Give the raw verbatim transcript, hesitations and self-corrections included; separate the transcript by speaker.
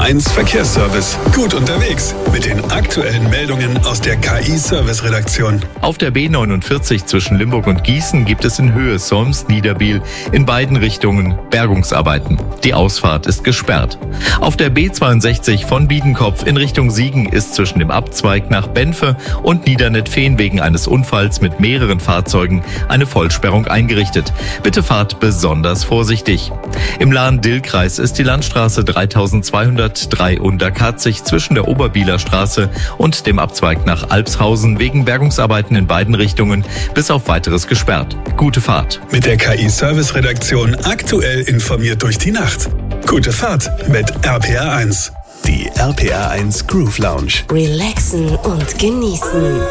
Speaker 1: eins Verkehrsservice. Gut unterwegs mit den aktuellen Meldungen aus der K I-Service-Redaktion.
Speaker 2: Auf der B neunundvierzig zwischen Limburg und Gießen gibt es in Höhe Solms-Niederbiel in beiden Richtungen Bergungsarbeiten. Die Ausfahrt ist gesperrt. Auf der B zweiundsechzig von Biedenkopf in Richtung Siegen ist zwischen dem Abzweig nach Benfe und Niedernetfehn wegen eines Unfalls mit mehreren Fahrzeugen eine Vollsperrung eingerichtet. Bitte fahrt besonders vorsichtig. Im Lahn-Dill-Kreis ist die Landstraße dreitausendzweihundertdrei Unterkatzig zwischen der Oberbieler Straße und dem Abzweig nach Albshausen wegen Bergungsarbeiten in beiden Richtungen bis auf weiteres gesperrt. Gute Fahrt.
Speaker 1: Mit der K I-Service-Redaktion aktuell informiert durch die Nacht. Gute Fahrt mit R P R eins. Die R P R eins Groove Lounge.
Speaker 3: Relaxen und genießen.